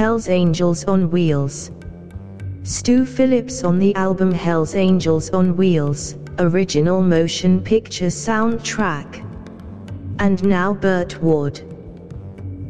Hell's Angels on Wheels. Stu Phillips on the album Hell's Angels on Wheels, original motion picture soundtrack. And now Burt Ward.